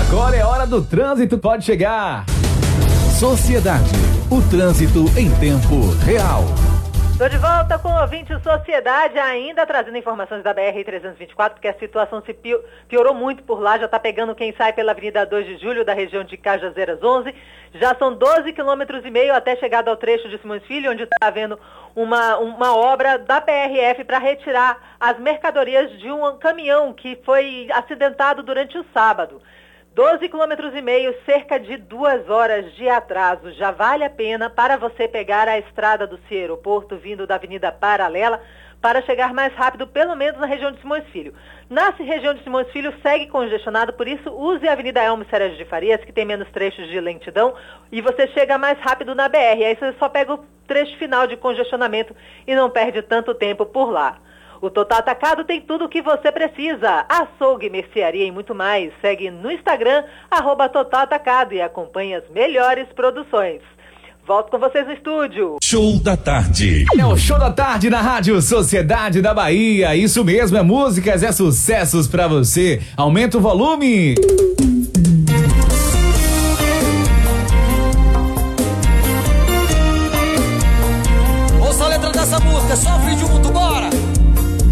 Agora é hora do trânsito, pode chegar. Sociedade, o trânsito em tempo real. Estou de volta com o ouvinte Sociedade, ainda trazendo informações da BR-324, porque a situação se piorou muito por lá, já está pegando quem sai pela Avenida 2 de Julho, da região de Cajazeiras 11, já são 12,5 km até chegada ao trecho de Simões Filho, onde está havendo uma obra da PRF para retirar as mercadorias de um caminhão que foi acidentado durante o sábado. 12,5 km, cerca de 2 horas de atraso. Já vale a pena para você pegar a estrada do aeroporto vindo da Avenida Paralela para chegar mais rápido, pelo menos na região de Simões Filho. Na região de Simões Filho segue congestionado, por isso use a Avenida Elmo Sérgio de Farias, que tem menos trechos de lentidão, e você chega mais rápido na BR. Aí você só pega o trecho final de congestionamento e não perde tanto tempo por lá. O Total Atacado tem tudo o que você precisa. Açougue, mercearia e muito mais. Segue no Instagram, @Total Atacado, e acompanhe as melhores produções. Volto com vocês no estúdio. Show da tarde. É o Show da Tarde na Rádio Sociedade da Bahia. Isso mesmo, é músicas, é sucessos pra você. Aumenta o volume.